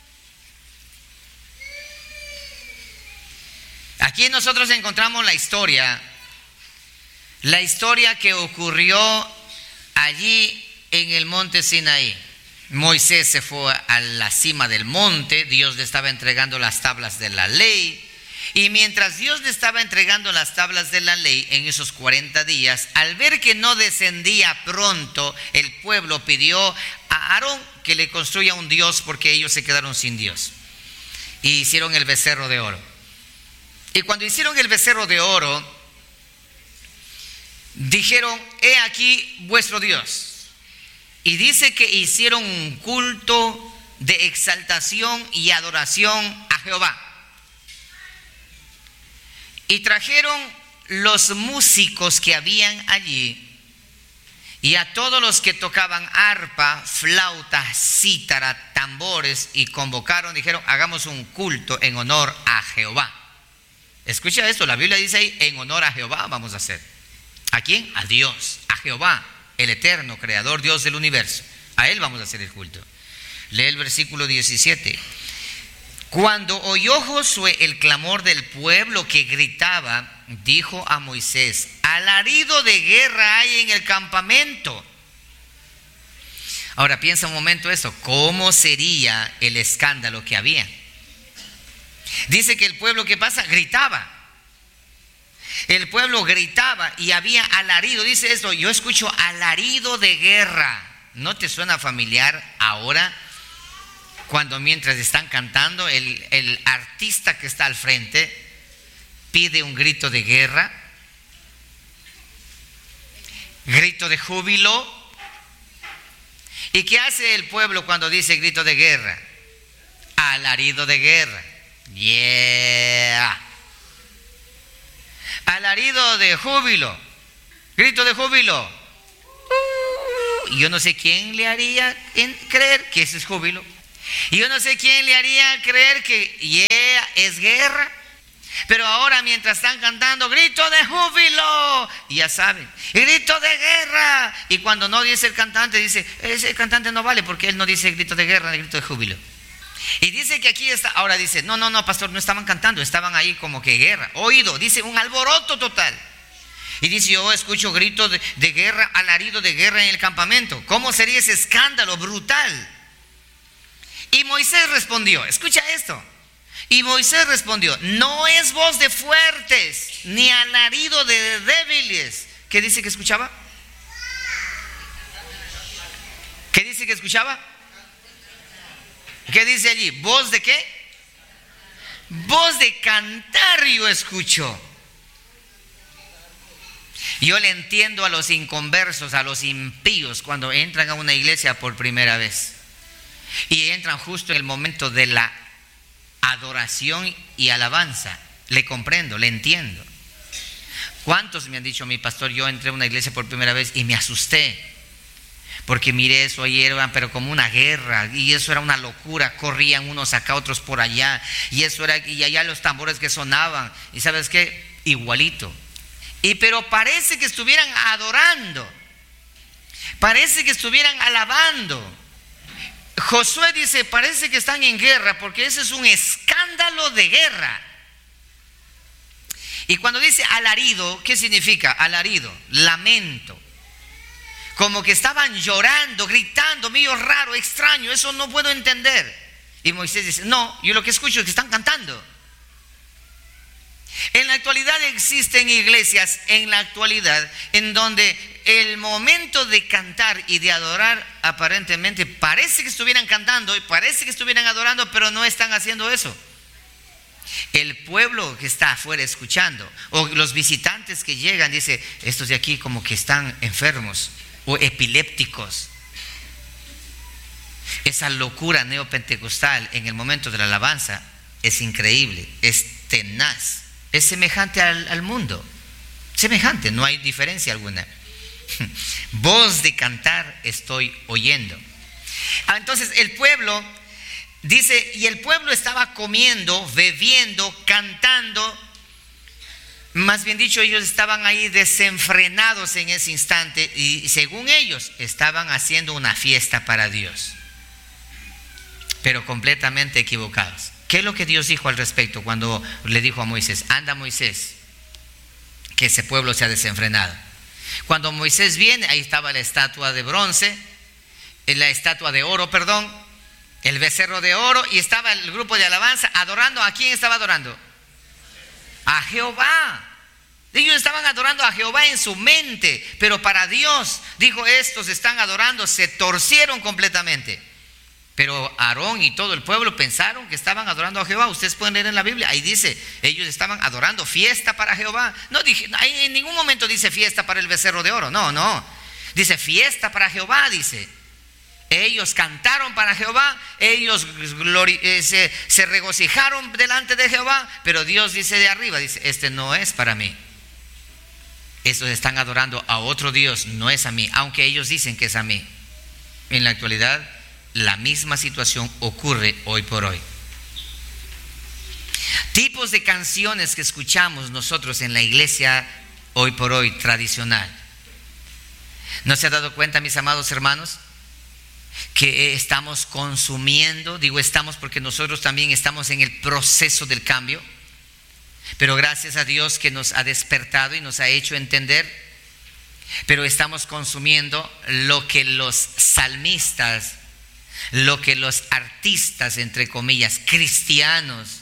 Aquí nosotros encontramos la historia, la historia que ocurrió allí en el monte Sinaí. Moisés se fue a la cima del monte, Dios le estaba entregando las tablas de la ley. Y mientras Dios le estaba entregando las tablas de la ley en esos cuarenta días, al ver que no descendía pronto, el pueblo pidió a Aarón que le construya un Dios, porque ellos se quedaron sin Dios. Y hicieron el becerro de oro. Y cuando hicieron el becerro de oro, dijeron, he aquí vuestro Dios. Y dice que hicieron un culto de exaltación y adoración a Jehová. Y trajeron los músicos que habían allí y a todos los que tocaban arpa, flauta, cítara, tambores, y convocaron, dijeron, hagamos un culto en honor a Jehová. Escucha esto, la Biblia dice ahí, en honor a Jehová vamos a hacer. ¿A quién? A Dios, a Jehová, el eterno creador, Dios del universo. A Él vamos a hacer el culto. Lee el versículo diecisiete. Cuando oyó Josué el clamor del pueblo que gritaba, dijo a Moisés, alarido de guerra hay en el campamento. Ahora piensa un momento eso, ¿cómo sería el escándalo que había? Dice que el pueblo, ¿qué pasa? Gritaba. El pueblo gritaba y había alarido. Dice esto, yo escucho alarido de guerra. ¿No te suena familiar ahora? Cuando mientras están cantando, el, el artista que está al frente pide un grito de guerra, grito de júbilo. ¿Y qué hace el pueblo cuando dice grito de guerra? Alarido de guerra. Yeah. Alarido de júbilo, grito de júbilo. Uh, yo no sé quién le haría en creer que ese es júbilo. Yo no sé quién le haría creer que yeah, es guerra. Pero ahora mientras están cantando, grito de júbilo, ya saben, grito de guerra. Y cuando no dice el cantante, dice, ese cantante no vale porque él no dice grito de guerra, grito de júbilo. Y dice que aquí está, ahora dice, no, no, no, pastor, no estaban cantando, estaban ahí como que guerra. Oído, dice un alboroto total. Y dice, yo escucho gritos de, de guerra, alarido de guerra en el campamento. ¿Cómo sería ese escándalo brutal? Y Moisés respondió, escucha esto. Y Moisés respondió, no es voz de fuertes, ni alarido de débiles. ¿Qué dice que escuchaba? ¿Qué dice que escuchaba? ¿Qué dice allí? ¿Voz de qué? Voz de cantar yo escucho. Yo le entiendo a los inconversos, a los impíos, cuando entran a una iglesia por primera vez. Y entran justo en el momento de la adoración y alabanza. Le comprendo, le entiendo. ¿Cuántos me han dicho, mi pastor, yo entré a una iglesia por primera vez y me asusté? Porque miré eso ayer, pero como una guerra, y eso era una locura, corrían unos acá, otros por allá, y eso era, y allá los tambores que sonaban, y ¿sabes qué? Igualito. Y pero parece que estuvieran adorando, parece que estuvieran alabando. Josué dice, parece que están en guerra, porque ese es un escándalo de guerra. Y cuando dice alarido, ¿qué significa? Alarido, lamento. Como que estaban llorando, gritando, medio raro, extraño, eso no puedo entender. Y Moisés dice, no, yo lo que escucho es que están cantando. En la actualidad existen iglesias, en la actualidad, en donde el momento de cantar y de adorar, aparentemente parece que estuvieran cantando y parece que estuvieran adorando, pero no están haciendo eso. El pueblo que está afuera escuchando, o los visitantes que llegan, dice, estos de aquí como que están enfermos o epilépticos. Esa locura neopentecostal en el momento de la alabanza es increíble, es tenaz, es semejante al, al mundo, semejante, no hay diferencia alguna. Voz de cantar estoy oyendo. Ah, entonces el pueblo dice, y el pueblo estaba comiendo, bebiendo, cantando. Más bien dicho, ellos estaban ahí desenfrenados en ese instante y según ellos estaban haciendo una fiesta para Dios, pero completamente equivocados. ¿Qué es lo que Dios dijo al respecto cuando le dijo a Moisés, anda Moisés, que ese pueblo se ha desenfrenado? Cuando Moisés viene, ahí estaba la estatua de bronce, la estatua de oro, perdón, el becerro de oro, y estaba el grupo de alabanza adorando. ¿A quién estaba adorando? A Jehová. Ellos estaban adorando a Jehová en su mente, pero para Dios, dijo, estos están adorando, se torcieron completamente. Pero Aarón y todo el pueblo pensaron que estaban adorando a Jehová. Ustedes pueden leer en la Biblia, ahí dice, ellos estaban adorando, fiesta para Jehová. No dije, en ningún momento dice fiesta para el becerro de oro, no, no. Dice fiesta para Jehová, dice. Ellos cantaron para Jehová, ellos glori- eh, se, se regocijaron delante de Jehová, pero Dios dice de arriba, dice, este no es para mí. Estos están adorando a otro Dios, no es a mí, aunque ellos dicen que es a mí. En la actualidad, la misma situación ocurre hoy por hoy. Tipos de canciones que escuchamos nosotros en la iglesia hoy por hoy tradicional. ¿No se ha dado cuenta, mis amados hermanos, que estamos consumiendo? Digo estamos porque nosotros también estamos en el proceso del cambio, pero gracias a Dios que nos ha despertado y nos ha hecho entender, pero estamos consumiendo lo que los salmistas, lo que los artistas, entre comillas, cristianos,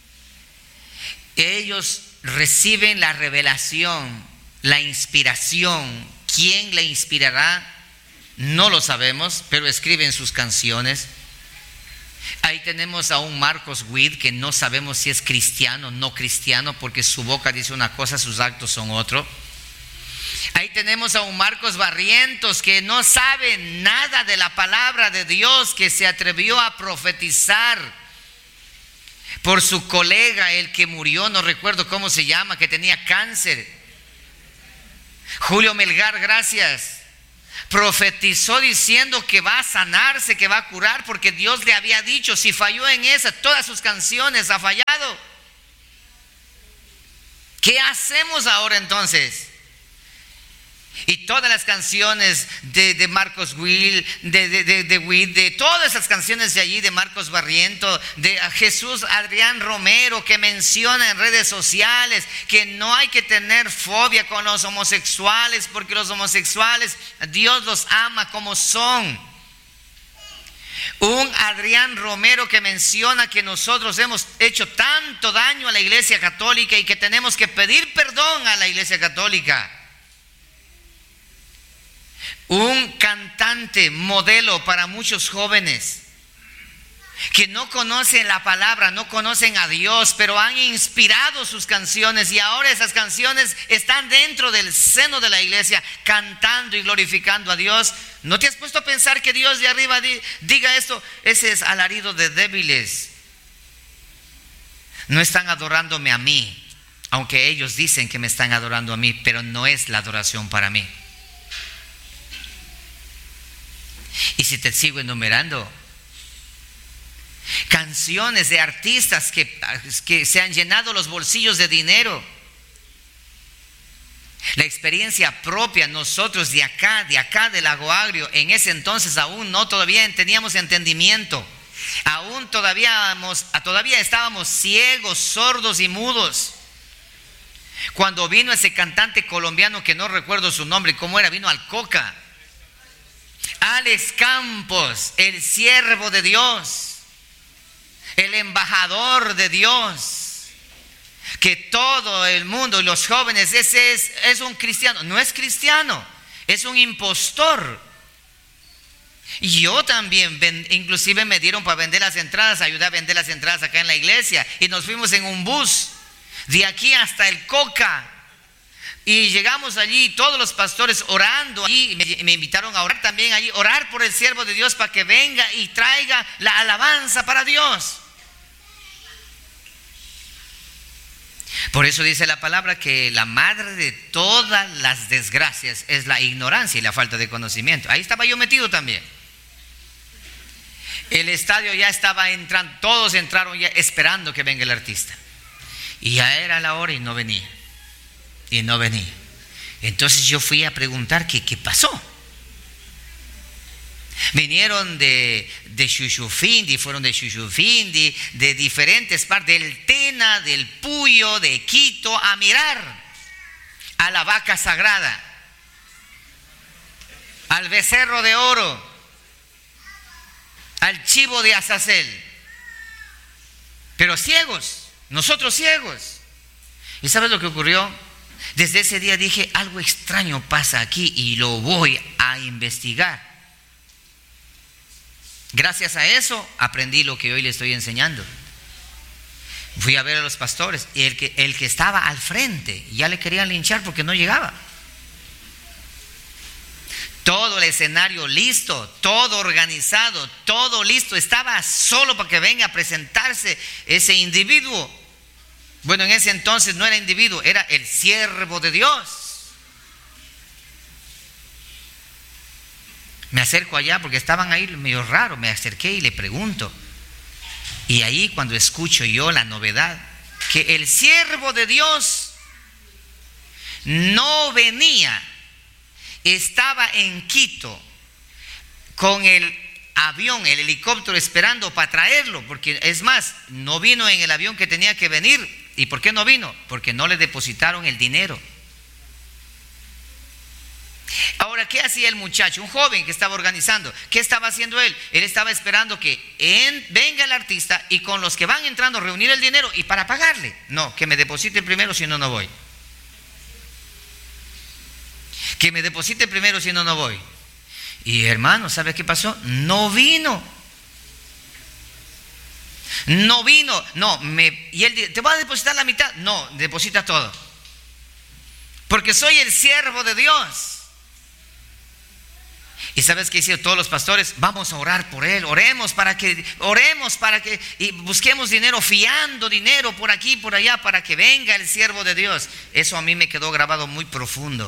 ellos reciben la revelación, la inspiración. ¿Quién le inspirará? No lo sabemos, pero escriben sus canciones. Ahí tenemos a un Marcos Witt que no sabemos si es cristiano o no cristiano, porque su boca dice una cosa, sus actos son otro. Ahí tenemos a un Marcos Barrientos que no sabe nada de la palabra de Dios, que se atrevió a profetizar por su colega, el que murió, no recuerdo cómo se llama, que tenía cáncer. Julio Melgar, gracias. Profetizó diciendo que va a sanarse, que va a curar, porque Dios le había dicho. Si falló en esa, todas sus canciones ha fallado. ¿Qué hacemos ahora entonces? Y todas las canciones de, de Marcos Will, de, de, de, de, Witt, de todas esas canciones de allí, de Marcos Barriento, de Jesús Adrián Romero, que menciona en redes sociales que no hay que tener fobia con los homosexuales, porque los homosexuales Dios los ama como son. Un Adrián Romero que menciona que nosotros hemos hecho tanto daño a la Iglesia Católica y que tenemos que pedir perdón a la Iglesia Católica. Un cantante modelo para muchos jóvenes que no conocen la palabra, no conocen a Dios, pero han inspirado sus canciones y ahora esas canciones están dentro del seno de la iglesia cantando y glorificando a Dios. ¿No te has puesto a pensar que Dios de arriba diga esto? Ese es alarido de débiles. No están adorándome a mí, aunque ellos dicen que me están adorando a mí, pero no es la adoración para mí. Y si te sigo enumerando, canciones de artistas que, que se han llenado los bolsillos de dinero. La experiencia propia, nosotros de acá, de acá del Lago Agrio, en ese entonces aún no todavía teníamos entendimiento, aún todavía, todavía estábamos ciegos, sordos y mudos. Cuando vino ese cantante colombiano que no recuerdo su nombre, ¿cómo era? Vino Alcoca. Alex Campos, el siervo de Dios, el embajador de Dios, que todo el mundo y los jóvenes, ese es, es un cristiano. No es cristiano, es un impostor. Y yo también, inclusive me dieron para vender las entradas, ayudé a vender las entradas acá en la iglesia, y nos fuimos en un bus de aquí hasta el Coca. Y llegamos allí, todos los pastores orando allí, me, me invitaron a orar también allí, orar por el siervo de Dios para que venga y traiga la alabanza para Dios. Por eso dice la palabra que la madre de todas las desgracias es la ignorancia y la falta de conocimiento. Ahí estaba yo metido también. El estadio ya estaba entrando, todos entraron ya esperando que venga el artista. Y ya era la hora y no venía. Y no venía. Entonces yo fui a preguntar qué, qué pasó. Vinieron de, de Chuchufindi, fueron de Chuchufindi, de diferentes partes, del Tena, del Puyo, de Quito, a mirar a la vaca sagrada, al becerro de oro, al chivo de Azazel. Pero ciegos, nosotros ciegos. ¿Y sabes lo que ocurrió? Desde ese día dije, algo extraño pasa aquí y lo voy a investigar. Gracias a eso aprendí lo que hoy le estoy enseñando. Fui a ver a los pastores y el que, el que estaba al frente ya le querían linchar porque no llegaba. Todo el escenario listo, todo organizado, todo listo. Estaba solo para que venga a presentarse ese individuo. Bueno, en ese entonces no era individuo, era el siervo de Dios. Me acerco allá porque estaban ahí medio raro, me acerqué y le pregunto. Y ahí cuando escucho yo la novedad, que el siervo de Dios no venía, estaba en Quito con el avión, el helicóptero esperando para traerlo, porque es más, no vino en el avión que tenía que venir. ¿Y por qué no vino? Porque no le depositaron el dinero. Ahora, ¿qué hacía el muchacho? Un joven que estaba organizando. ¿Qué estaba haciendo él? Él estaba esperando que en, venga el artista y con los que van entrando reunir el dinero y para pagarle. No, que me deposite primero, si no, no voy. Que me deposite primero, si no, no voy. Y hermano, ¿sabe qué pasó? No vino. No vino, no, me, y él dice, ¿te voy a depositar la mitad? No, deposita todo. Porque soy el siervo de Dios. ¿Y sabes qué hicieron todos los pastores? Vamos a orar por él, oremos para que, oremos para que, y busquemos dinero, fiando dinero por aquí, por allá, para que venga el siervo de Dios. Eso a mí me quedó grabado muy profundo.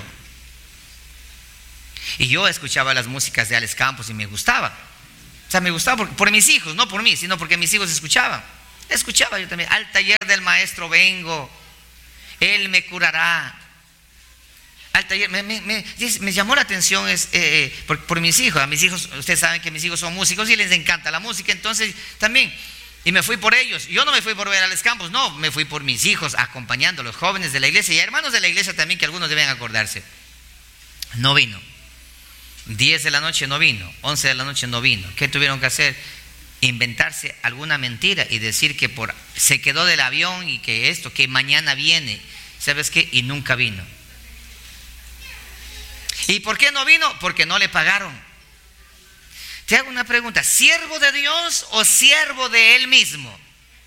Y yo escuchaba las músicas de Alex Campos y me gustaba. O sea, me gustaba por, por mis hijos, no por mí, sino porque mis hijos escuchaban. Escuchaba yo también. Al taller del maestro vengo, él me curará. Al taller, me, me, me, me llamó la atención es, eh, por, por mis hijos. A mis hijos, ustedes saben que mis hijos son músicos y les encanta la música, entonces también. Y me fui por ellos. Yo no me fui por ver a Alex Campos, no, me fui por mis hijos, acompañando a los jóvenes de la iglesia y a hermanos de la iglesia también, que algunos deben acordarse. No vino. diez de la noche no vino, once de la noche no vino. ¿Qué tuvieron que hacer? Inventarse alguna mentira y decir que por, se quedó del avión y que esto, que mañana viene. ¿Sabes qué? Y nunca vino. ¿Y por qué no vino? Porque no le pagaron. Te hago una pregunta: ¿siervo de Dios o siervo de él mismo?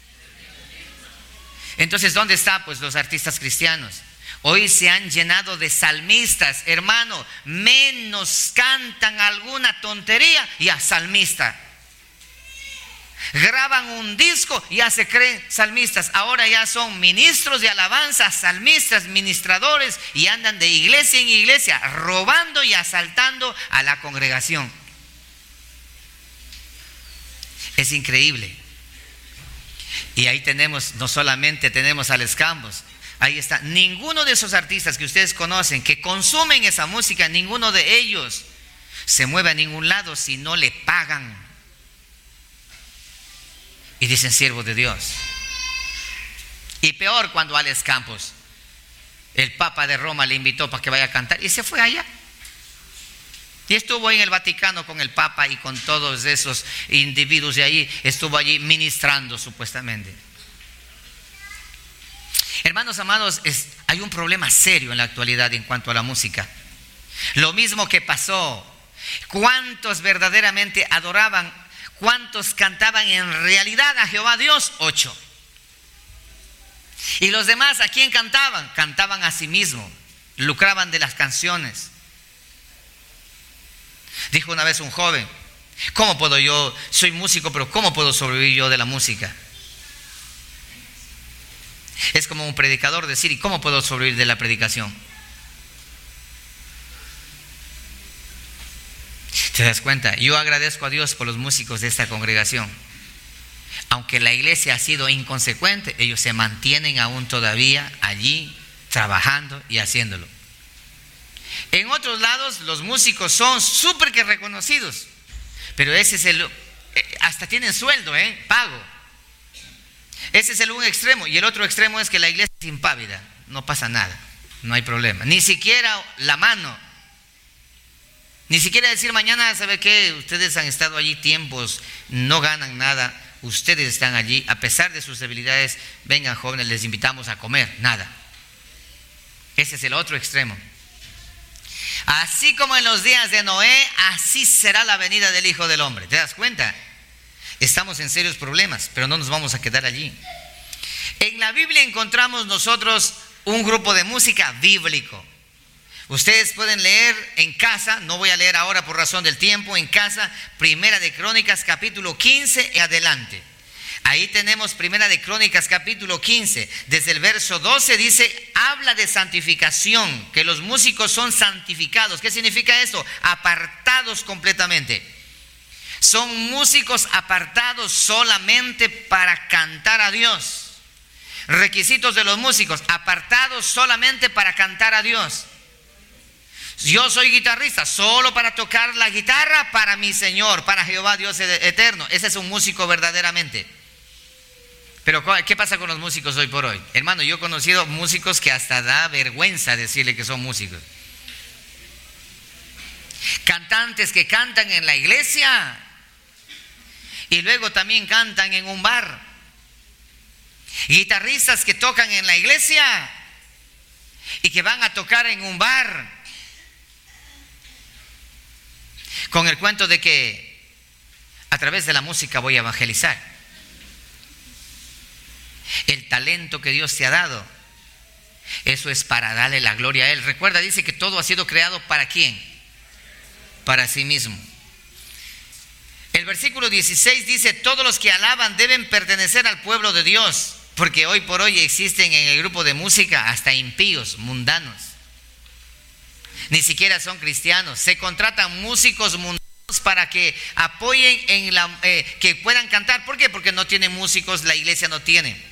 Entonces, ¿dónde están pues los artistas cristianos? Hoy se han llenado de salmistas, hermano, menos cantan alguna tontería y a salmista. Graban un disco y ya se creen salmistas. Ahora ya son ministros de alabanza, salmistas, ministradores, y andan de iglesia en iglesia robando y asaltando a la congregación. Es increíble. Y ahí tenemos, no solamente tenemos a Alex Campos, ahí está. Ninguno de esos artistas que ustedes conocen, que consumen esa música, ninguno de ellos se mueve a ningún lado si no le pagan. Y dicen siervo de Dios. Y peor cuando Alex Campos, el Papa de Roma, le invitó para que vaya a cantar y se fue allá. Y estuvo en el Vaticano con el Papa y con todos esos individuos de allí. Estuvo allí ministrando supuestamente. Hermanos amados, es, hay un problema serio en la actualidad en cuanto a la música. Lo mismo que pasó. ¿Cuántos verdaderamente adoraban? ¿Cuántos cantaban en realidad a Jehová Dios? Ocho. Y los demás, ¿a quién cantaban? Cantaban a sí mismos, lucraban de las canciones. Dijo una vez un joven: ¿cómo puedo yo, soy músico, pero cómo puedo sobrevivir yo de la música? Es como un predicador decir: ¿y cómo puedo sobrevivir de la predicación? ¿Te das cuenta? Yo agradezco a Dios por los músicos de esta congregación. Aunque la iglesia ha sido inconsecuente, ellos se mantienen aún todavía allí trabajando y haciéndolo. En otros lados los músicos son súper que reconocidos, pero ese es el, hasta tienen sueldo, ¿eh? Pago. Ese es el un extremo. Y el otro extremo es que la iglesia es impávida, no pasa nada, no hay problema, ni siquiera la mano. Ni siquiera decir mañana, ¿sabe qué? Ustedes han estado allí tiempos, no ganan nada, ustedes están allí, a pesar de sus debilidades, vengan jóvenes, les invitamos a comer, nada. Ese es el otro extremo. Así como en los días de Noé, así será la venida del Hijo del Hombre. ¿Te das cuenta? Estamos en serios problemas, pero no nos vamos a quedar allí. En la Biblia encontramos nosotros un grupo de música bíblico. Ustedes pueden leer en casa, no voy a leer ahora por razón del tiempo, en casa, Primera de Crónicas capítulo quince en adelante. Ahí tenemos Primera de Crónicas capítulo quince, desde el verso doce dice, habla de santificación, que los músicos son santificados. ¿Qué significa esto? Apartados completamente. Son músicos apartados solamente para cantar a Dios. Requisitos de los músicos, apartados solamente para cantar a Dios. Yo soy guitarrista solo para tocar la guitarra para mi Señor, para Jehová Dios eterno. Ese es un músico verdaderamente. Pero ¿qué pasa con los músicos hoy por hoy? Hermano, yo he conocido músicos que hasta da vergüenza decirle que son músicos. Cantantes que cantan en la iglesia y luego también cantan en un bar. Guitarristas que tocan en la iglesia y que van a tocar en un bar, con el cuento de que a través de la música voy a evangelizar. El talento que Dios te ha dado, eso es para darle la gloria a Él. Recuerda, dice que todo ha sido creado ¿para quién? para sí mismo. El versículo dieciséis dice: todos los que alaban deben pertenecer al pueblo de Dios, porque hoy por hoy existen en el grupo de música hasta impíos, mundanos. Ni siquiera son cristianos. Se contratan músicos mundanos para que apoyen en la, eh, que puedan cantar. ¿Por qué? Porque no tienen músicos, la iglesia no tiene.